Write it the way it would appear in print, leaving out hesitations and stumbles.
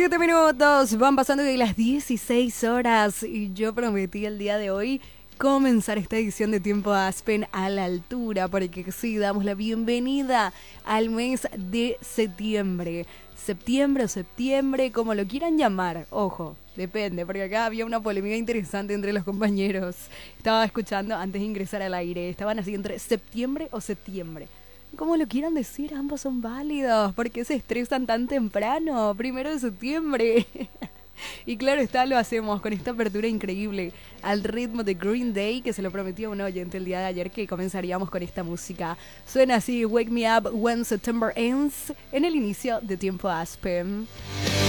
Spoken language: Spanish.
7 minutos, van pasando de las 16 horas y yo prometí el día de hoy comenzar esta edición de Tiempo Aspen a la altura, porque sí, damos la bienvenida al mes de septiembre. Septiembre o septiembre, como lo quieran llamar, ojo, depende, porque acá había una polémica interesante entre los compañeros. Estaba escuchando antes de ingresar al aire, estaban así entre septiembre o septiembre. Como lo quieran decir, ambos son válidos. ¿Por qué se estresan tan temprano? 1 de septiembre. Y claro está, lo hacemos con esta apertura increíble al ritmo de Green Day, que se lo prometió a un oyente el día de ayer que comenzaríamos con esta música. Suena así, Wake Me Up When September Ends, en el inicio de Tiempo Aspen.